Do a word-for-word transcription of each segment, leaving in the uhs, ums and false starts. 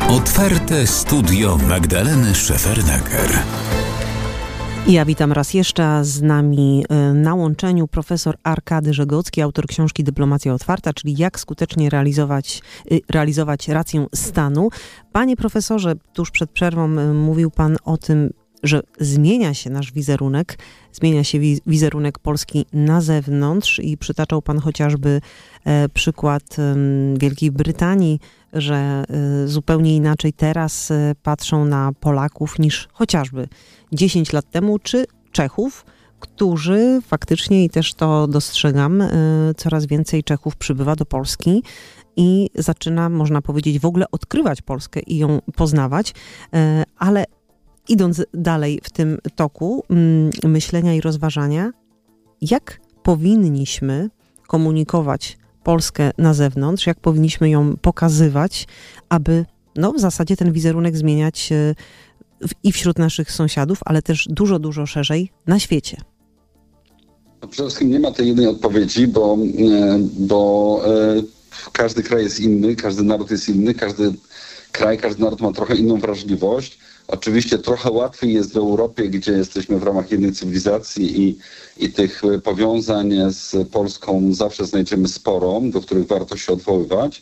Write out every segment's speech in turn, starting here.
Otwarte studio Magdaleny Szefernaker. Ja witam raz jeszcze, a z nami na łączeniu profesor Arkady Żegocki, autor książki Dyplomacja otwarta, czyli jak skutecznie realizować, realizować rację stanu. Panie profesorze, tuż przed przerwą mówił pan o tym, że zmienia się nasz wizerunek, zmienia się wizerunek Polski na zewnątrz i przytaczał pan chociażby e, przykład e, Wielkiej Brytanii, że e, zupełnie inaczej teraz e, patrzą na Polaków niż chociażby dziesięć lat temu, czy Czechów, którzy faktycznie, i też to dostrzegam, e, coraz więcej Czechów przybywa do Polski i zaczyna, można powiedzieć, w ogóle odkrywać Polskę i ją poznawać, e, ale idąc dalej w tym toku mm, myślenia i rozważania, jak powinniśmy komunikować Polskę na zewnątrz, jak powinniśmy ją pokazywać, aby no, w zasadzie ten wizerunek zmieniać w, i wśród naszych sąsiadów, ale też dużo, dużo szerzej na świecie. Przede wszystkim nie ma tej jednej odpowiedzi, bo, bo każdy kraj jest inny, każdy naród jest inny, każdy kraj, każdy naród ma trochę inną wrażliwość. Oczywiście trochę łatwiej jest w Europie, gdzie jesteśmy w ramach jednej cywilizacji i, i tych powiązań z Polską zawsze znajdziemy sporo, do których warto się odwoływać.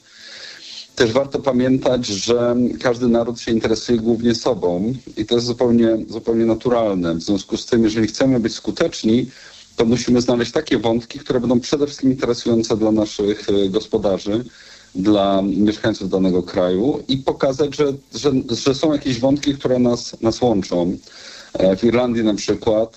Też warto pamiętać, że każdy naród się interesuje głównie sobą i to jest zupełnie, zupełnie naturalne. W związku z tym, jeżeli chcemy być skuteczni, to musimy znaleźć takie wątki, które będą przede wszystkim interesujące dla naszych gospodarzy, dla mieszkańców danego kraju i pokazać, że, że, że są jakieś wątki, które nas, nas łączą. W Irlandii na przykład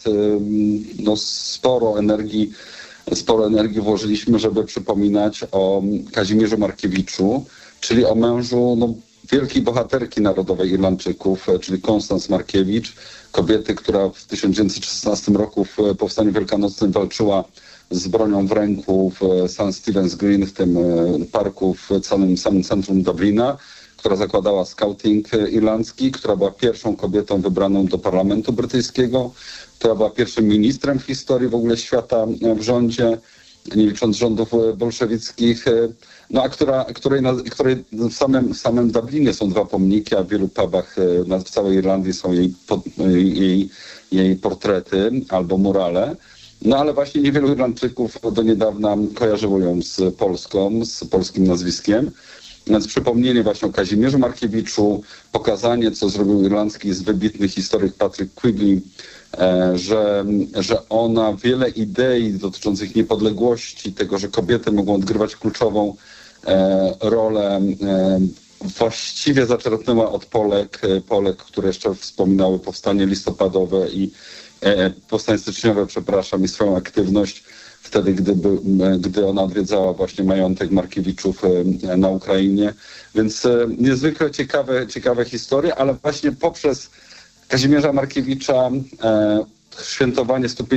no, sporo energii, sporo energii włożyliśmy, żeby przypominać o Kazimierzu Markiewiczu, czyli o mężu no, wielkiej bohaterki narodowej Irlandczyków, czyli Konstans Markiewicz, kobiety, która w tysiąc dziewięćset szesnastym roku w Powstaniu Wielkanocnym walczyła z bronią w ręku w Saint Stephen's Green, w tym parku w całym samym centrum Dublina, która zakładała scouting irlandzki, która była pierwszą kobietą wybraną do parlamentu brytyjskiego, która była pierwszym ministrem w historii w ogóle świata w rządzie, nie licząc rządów bolszewickich, no a która, której, której w, samym, w samym Dublinie są dwa pomniki, a w wielu pubach w całej Irlandii są jej, jej, jej portrety albo murale. No ale właśnie niewielu Irlandczyków do niedawna kojarzyło ją z Polską, z polskim nazwiskiem. Więc przypomnienie właśnie o Kazimierzu Markiewiczu, pokazanie, co zrobił irlandzki z wybitny historyk Patrick Quigley, e, że, że ona wiele idei dotyczących niepodległości, tego, że kobiety mogą odgrywać kluczową e, rolę, e, właściwie zaczerpnęła od Polek, Polek, które jeszcze wspominały powstanie listopadowe i e, powstanie styczniowe, przepraszam, i swoją aktywność wtedy, gdy, by, gdy ona odwiedzała właśnie majątek Markiewiczów na Ukrainie. Więc e, niezwykle ciekawe, ciekawe historie, ale właśnie poprzez Kazimierza Markiewicza e, świętowanie sto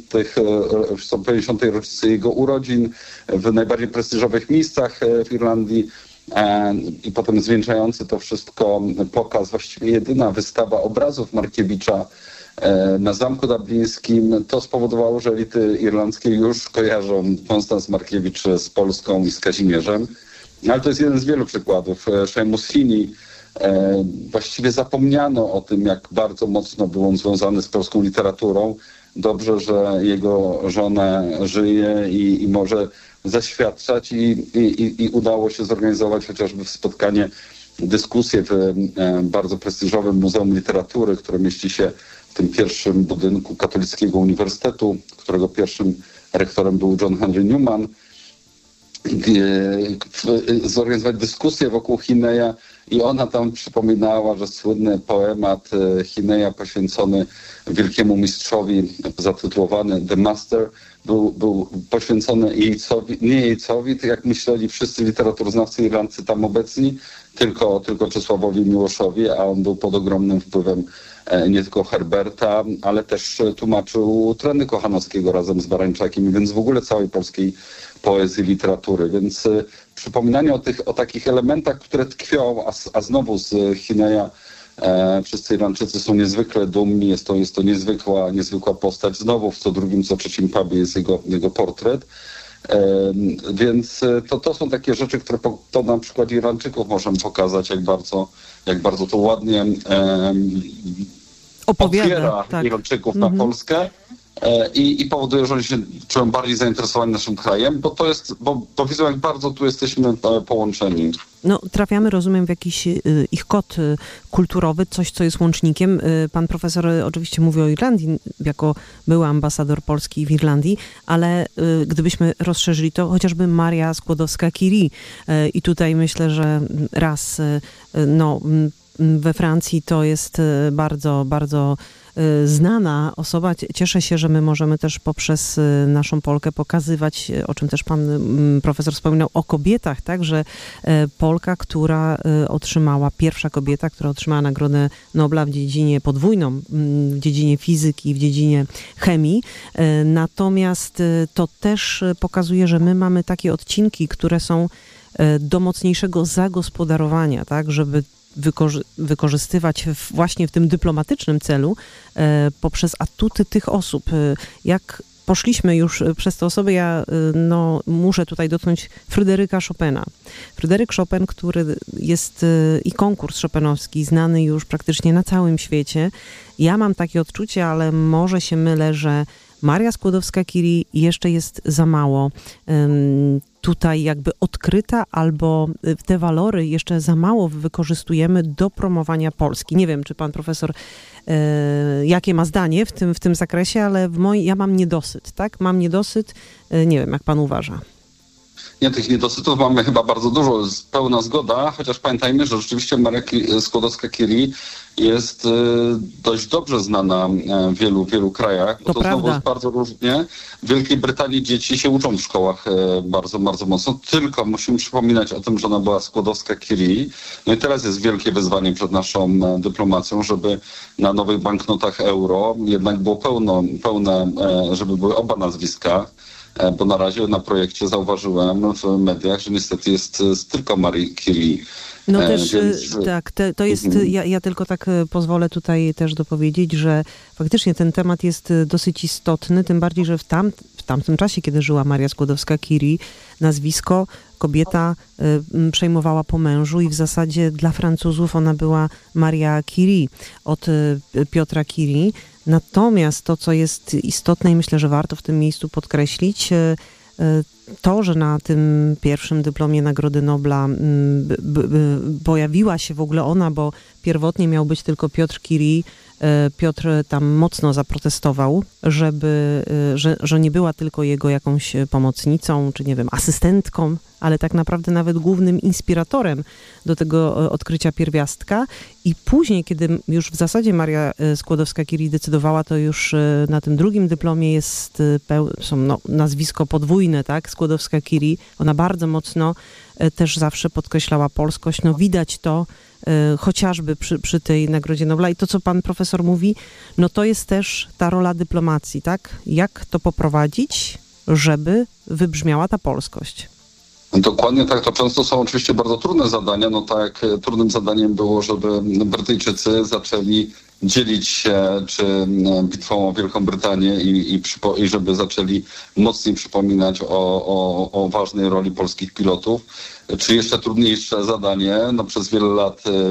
pięćdziesiątej rocznicy jego urodzin w najbardziej prestiżowych miejscach w Irlandii e, i potem zwieńczający to wszystko pokaz, właściwie jedyna wystawa obrazów Markiewicza na Zamku Dublińskim, to spowodowało, że elity irlandzkie już kojarzą Konstans Markiewicz z Polską i z Kazimierzem. Ale to jest jeden z wielu przykładów. Seamus Heaney, właściwie zapomniano o tym, jak bardzo mocno był on związany z polską literaturą. Dobrze, że jego żona żyje i, i może zaświadczać i, i, i udało się zorganizować chociażby spotkanie, dyskusję w bardzo prestiżowym Muzeum Literatury, które mieści się w tym pierwszym budynku Katolickiego Uniwersytetu, którego pierwszym rektorem był John Henry Newman, zorganizować dyskusję wokół Heaneya i ona tam przypominała, że słynny poemat Heaneya poświęcony wielkiemu mistrzowi, zatytułowany The Master, był, był poświęcony Yeatsowi, nie Yeatsowi, tak jak myśleli wszyscy literaturoznawcy irlandzcy tam obecni, tylko, tylko Czesławowi Miłoszowi, a on był pod ogromnym wpływem nie tylko Herberta, ale też tłumaczył Trenny Kochanowskiego razem z Barańczakiem, więc w ogóle całej polskiej poezji, literatury. Więc y, przypominanie o tych, o takich elementach, które tkwią, a, a znowu z Heaneya e, wszyscy Irlandczycy są niezwykle dumni, jest to, jest to niezwykła, niezwykła postać. Znowu w co drugim, co trzecim pubie jest jego, jego portret. Więc to, to są takie rzeczy, które po, to na przykład Irańczyków możemy pokazać, jak bardzo, jak bardzo to ładnie opowiada, otwiera tak. Irańczyków Mhm. na Polskę. I, I powoduje, że oni się czują bardziej zainteresowani naszym krajem, bo to jest, bo, bo widzą, jak bardzo tu jesteśmy połączeni. No, trafiamy, rozumiem, w jakiś y, ich kod y, kulturowy, coś, co jest łącznikiem. Y, pan profesor y, oczywiście mówi o Irlandii, jako były ambasador Polski w Irlandii, ale y, gdybyśmy rozszerzyli to, chociażby Maria Skłodowska-Curie. Y, I tutaj myślę, że raz, y, no, y, we Francji to jest y, bardzo, bardzo znana osoba. Cieszę się, że my możemy też poprzez naszą Polkę pokazywać, o czym też pan profesor wspominał, o kobietach, tak, że Polka, która otrzymała, pierwsza kobieta, która otrzymała Nagrodę Nobla w dziedzinie podwójną, w dziedzinie fizyki, w dziedzinie chemii. Natomiast to też pokazuje, że my mamy takie odcinki, które są do mocniejszego zagospodarowania, tak, żeby Wykorzy- wykorzystywać w, właśnie w tym dyplomatycznym celu e, poprzez atuty tych osób. E, jak poszliśmy już przez te osoby, ja e, no, muszę tutaj dotknąć Fryderyka Chopina. Fryderyk Chopin, który jest e, i konkurs chopinowski znany już praktycznie na całym świecie. Ja mam takie odczucie, ale może się mylę, że Maria Skłodowska-Curie jeszcze jest za mało um, tutaj jakby odkryta, albo te walory jeszcze za mało wykorzystujemy do promowania Polski. Nie wiem, czy pan profesor e, jakie ma zdanie w tym, w tym zakresie, ale w moj, ja mam niedosyt, tak? Mam niedosyt, e, nie wiem, jak pan uważa. Nie, tych niedosytów mamy chyba bardzo dużo, pełna zgoda, chociaż pamiętajmy, że rzeczywiście Maria Skłodowska-Curie jest y, dość dobrze znana w wielu, wielu krajach, bo to, to znowu jest bardzo różnie. W Wielkiej Brytanii dzieci się uczą w szkołach y, bardzo, bardzo mocno, tylko musimy przypominać o tym, że ona była Skłodowska-Curie. No i teraz jest wielkie wyzwanie przed naszą y, dyplomacją, żeby na nowych banknotach euro jednak było pełno, pełne, y, żeby były oba nazwiska. Bo na razie na projekcie zauważyłem w mediach, że niestety jest tylko Marie Curie. No też, Więc... tak, te, to jest, mhm. ja, ja tylko tak pozwolę tutaj też dopowiedzieć, że faktycznie ten temat jest dosyć istotny, tym bardziej, że w, tam, w tamtym czasie, kiedy żyła Maria Skłodowska-Curie, nazwisko kobieta y, przejmowała po mężu i w zasadzie dla Francuzów ona była Maria Curie od y, Piotra Curie. Natomiast to, co jest istotne i myślę, że warto w tym miejscu podkreślić, to, że na tym pierwszym dyplomie Nagrody Nobla b, b, b, pojawiła się w ogóle ona, bo pierwotnie miał być tylko Piotr Curie. Piotr tam mocno zaprotestował, żeby, że, że nie była tylko jego jakąś pomocnicą, czy nie wiem, asystentką, ale tak naprawdę nawet głównym inspiratorem do tego odkrycia pierwiastka. I później, kiedy już w zasadzie Maria Skłodowska-Curie decydowała, to już na tym drugim dyplomie jest peł- są no, nazwisko podwójne, tak, Skłodowska-Curie. Ona bardzo mocno też zawsze podkreślała polskość. No widać to y, chociażby przy, przy tej Nagrodzie Nobla. I to, co pan profesor mówi, no to jest też ta rola dyplomacji, tak? Jak to poprowadzić, żeby wybrzmiała ta polskość? Dokładnie tak, to często są oczywiście bardzo trudne zadania, no tak trudnym zadaniem było, żeby Brytyjczycy zaczęli dzielić się czy bitwą o Wielką Brytanię i, i, przypo, i żeby zaczęli mocniej przypominać o, o, o ważnej roli polskich pilotów. Czy jeszcze trudniejsze zadanie, no przez wiele lat e,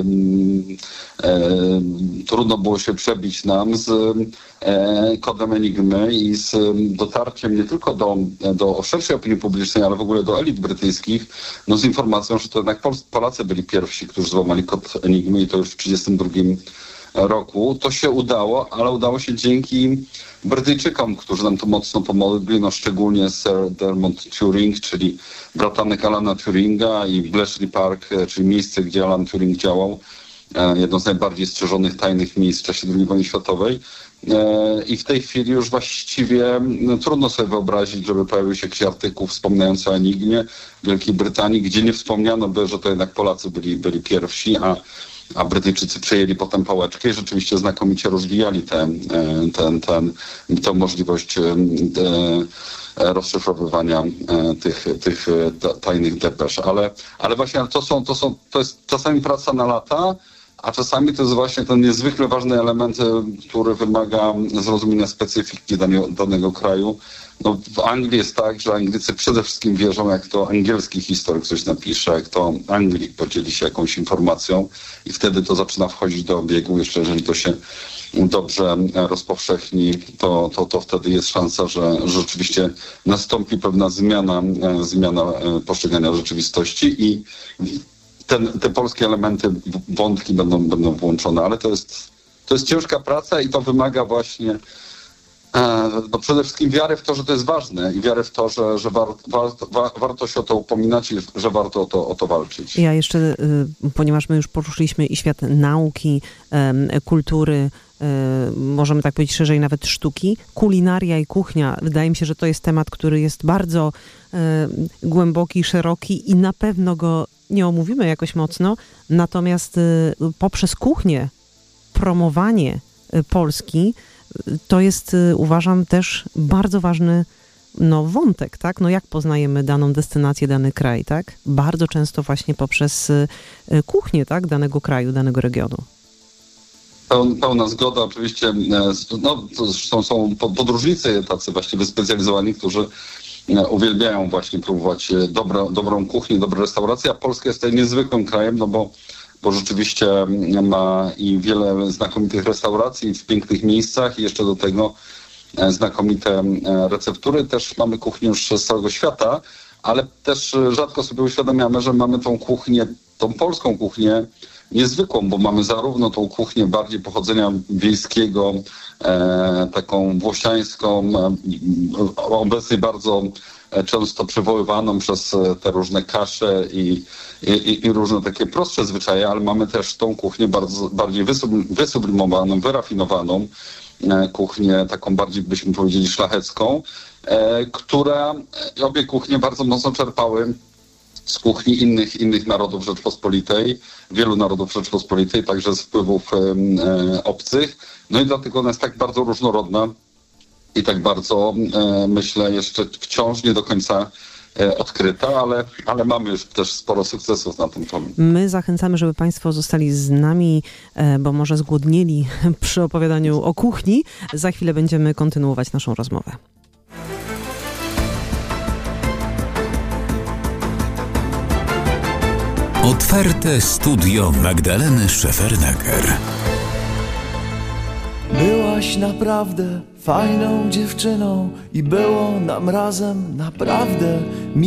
e, trudno było się przebić nam z e, kodem Enigmy i z dotarciem nie tylko do, do szerszej opinii publicznej, ale w ogóle do elit brytyjskich, no z informacją, że to jednak Pol- Polacy byli pierwsi, którzy złamali kod Enigmy i to już w tysiąc dziewięćset trzydziestym drugim roku. To się udało, ale udało się dzięki Brytyjczykom, którzy nam to mocno pomogli, no szczególnie Sir Dermot Turing, czyli bratanek Alana Turinga, i Bletchley Park, czyli miejsce, gdzie Alan Turing działał, jedno z najbardziej strzeżonych tajnych miejsc w czasie drugiej wojny światowej. I w tej chwili już właściwie no, trudno sobie wyobrazić, żeby pojawił się jakiś artykuł wspominający o Enigmie w Wielkiej Brytanii, gdzie nie wspomniano by, że to jednak Polacy byli, byli pierwsi, a a Brytyjczycy przejęli potem pałeczkę i rzeczywiście znakomicie rozwijali ten, ten, ten, tę możliwość rozszyfrowywania tych, tych tajnych depesz. Ale, ale właśnie to, są, to, są, to jest czasami praca na lata, a czasami to jest właśnie ten niezwykle ważny element, który wymaga zrozumienia specyfiki danego, danego kraju. No, w Anglii jest tak, że Anglicy przede wszystkim wierzą, jak to angielski historyk coś napisze, jak to Anglik podzieli się jakąś informacją i wtedy to zaczyna wchodzić do obiegu. Jeszcze jeżeli to się dobrze rozpowszechni, to, to, to wtedy jest szansa, że rzeczywiście nastąpi pewna zmiana, zmiana postrzegania rzeczywistości i ten, te polskie elementy, wątki będą, będą włączone, ale to jest, to jest ciężka praca i to wymaga właśnie no przede wszystkim wiary w to, że to jest ważne i wiary w to, że, że war, war, war, warto się o to upominać i że warto o to, o to walczyć. Ja jeszcze, ponieważ my już poruszyliśmy i świat nauki, kultury, możemy tak powiedzieć szerzej nawet sztuki, kulinaria i kuchnia. Wydaje mi się, że to jest temat, który jest bardzo głęboki, szeroki i na pewno go nie omówimy jakoś mocno, natomiast poprzez kuchnię, promowanie Polski, to jest, uważam, też bardzo ważny no, wątek, tak? No jak poznajemy daną destynację, dany kraj, tak? Bardzo często właśnie poprzez kuchnię, tak? Danego kraju, danego regionu. Pełna zgoda, oczywiście. No, zresztą są podróżnicy tacy właśnie wyspecjalizowani, którzy uwielbiają właśnie próbować dobro, dobrą kuchnię, dobre restauracje, a Polska jest tutaj niezwykłym krajem, no bo bo rzeczywiście ma i wiele znakomitych restauracji w pięknych miejscach i jeszcze do tego znakomite receptury. Też mamy kuchnię już z całego świata, ale też rzadko sobie uświadamiamy, że mamy tą kuchnię, tą polską kuchnię niezwykłą, bo mamy zarówno tą kuchnię bardziej pochodzenia wiejskiego, e, taką włosiańską, e, obecnie bardzo często przywoływaną przez te różne kasze i, i, i różne takie prostsze zwyczaje, ale mamy też tą kuchnię bardzo, bardziej wysublimowaną, wyrafinowaną, e, kuchnię taką bardziej, byśmy powiedzieli, szlachecką, e, która obie kuchnie bardzo mocno czerpały z kuchni innych, innych narodów Rzeczpospolitej, wielu narodów Rzeczpospolitej, także z wpływów e, obcych. No i dlatego ona jest tak bardzo różnorodna i tak bardzo, e, myślę, jeszcze wciąż nie do końca e, odkryta, ale, ale mamy już też sporo sukcesów na tym polu. My zachęcamy, żeby Państwo zostali z nami, e, bo może zgłodnieli przy opowiadaniu o kuchni. Za chwilę będziemy kontynuować naszą rozmowę. Otwarte studio Magdaleny Szefernaker. Byłaś naprawdę fajną dziewczyną i było nam razem naprawdę miło.